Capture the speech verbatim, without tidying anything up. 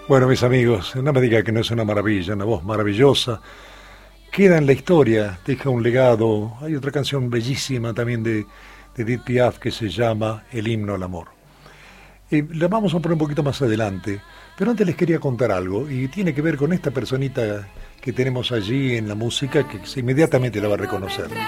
Bueno, mis amigos, no me diga que no es una maravilla, una voz maravillosa. Queda en la historia, deja un legado. Hay otra canción bellísima también de, de Edith Piaf que se llama El himno al amor. Eh, la vamos a poner un poquito más adelante, pero antes les quería contar algo y tiene que ver con esta personita que tenemos allí en la música que inmediatamente la va a reconocer.